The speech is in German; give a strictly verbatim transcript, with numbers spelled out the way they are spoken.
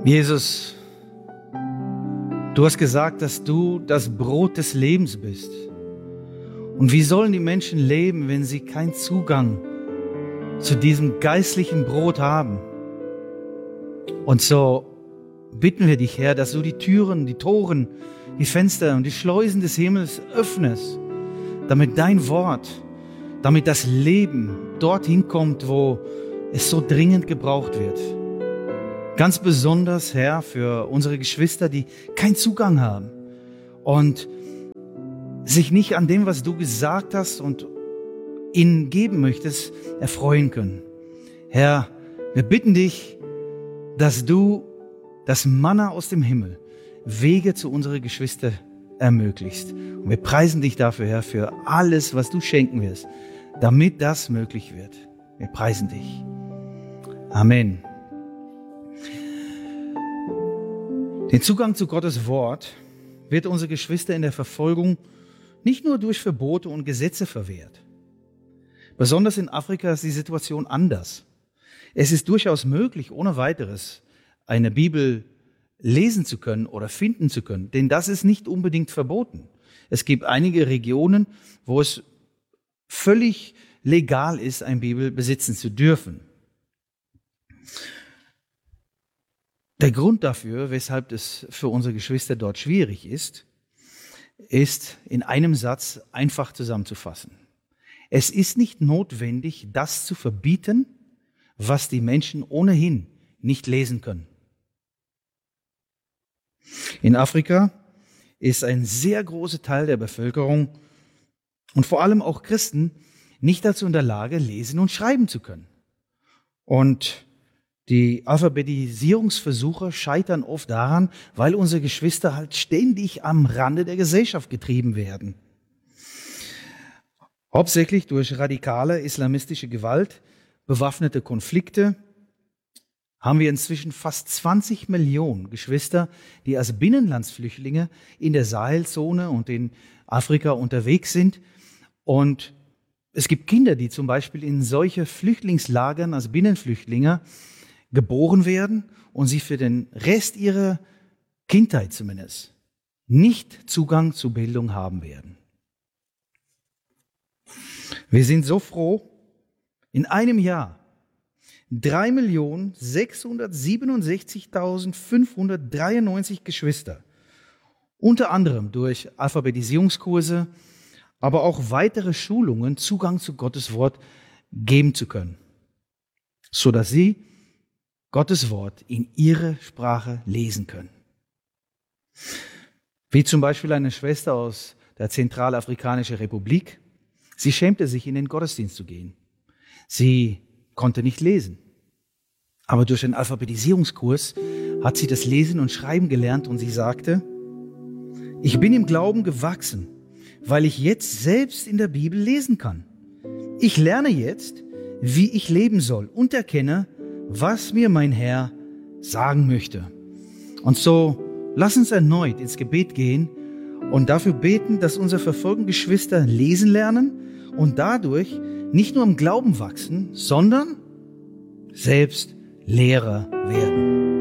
Jesus, du hast gesagt, dass du das Brot des Lebens bist. Und wie sollen die Menschen leben, wenn sie keinen Zugang zu diesem geistlichen Brot haben? Und so bitten wir dich, Herr, dass du die Türen, die Toren, die Fenster und die Schleusen des Himmels öffnest, damit dein Wort, damit das Leben dorthin kommt, wo es so dringend gebraucht wird. Ganz besonders, Herr, für unsere Geschwister, die keinen Zugang haben und sich nicht an dem, was du gesagt hast und ihnen geben möchtest, erfreuen können. Herr, wir bitten dich, dass du das Manna aus dem Himmel Wege zu unseren Geschwistern ermöglichst. Und wir preisen dich dafür, Herr, für alles, was du schenken wirst, damit das möglich wird. Wir preisen dich. Amen. Den Zugang zu Gottes Wort wird unsere Geschwister in der Verfolgung nicht nur durch Verbote und Gesetze verwehrt. Besonders in Afrika ist die Situation anders. Es ist durchaus möglich, ohne weiteres eine Bibel lesen zu können oder finden zu können, denn das ist nicht unbedingt verboten. Es gibt einige Regionen, wo es völlig legal ist, eine Bibel besitzen zu dürfen. Der Grund dafür, weshalb es für unsere Geschwister dort schwierig ist, ist in einem Satz einfach zusammenzufassen. Es ist nicht notwendig, das zu verbieten, was die Menschen ohnehin nicht lesen können. In Afrika ist ein sehr großer Teil der Bevölkerung und vor allem auch Christen nicht dazu in der Lage, lesen und schreiben zu können. Und die Alphabetisierungsversuche scheitern oft daran, weil unsere Geschwister halt ständig am Rande der Gesellschaft getrieben werden. Hauptsächlich durch radikale islamistische Gewalt, bewaffnete Konflikte, haben wir inzwischen fast zwanzig Millionen Geschwister, die als Binnenlandsflüchtlinge in der Sahelzone und in Afrika unterwegs sind. Und es gibt Kinder, die zum Beispiel in solche Flüchtlingslagern als Binnenflüchtlinge geboren werden und sie für den Rest ihrer Kindheit zumindest nicht Zugang zu Bildung haben werden. Wir sind so froh, in einem Jahr drei Millionen sechshundertsiebenundsechzigtausendfünfhundertdreiundneunzig Geschwister, unter anderem durch Alphabetisierungskurse, aber auch weitere Schulungen Zugang zu Gottes Wort geben zu können, sodass sie Gottes Wort in ihre Sprache lesen können. Wie zum Beispiel eine Schwester aus der Zentralafrikanischen Republik. Sie schämte sich, in den Gottesdienst zu gehen. Sie konnte nicht lesen. Aber durch einen Alphabetisierungskurs hat sie das Lesen und Schreiben gelernt und sie sagte, ich bin im Glauben gewachsen, weil ich jetzt selbst in der Bibel lesen kann. Ich lerne jetzt, wie ich leben soll und erkenne, was mir mein Herr sagen möchte. Und so lass uns erneut ins Gebet gehen und dafür beten, dass unsere verfolgten Geschwister lesen lernen und dadurch nicht nur im Glauben wachsen, sondern selbst Lehrer werden.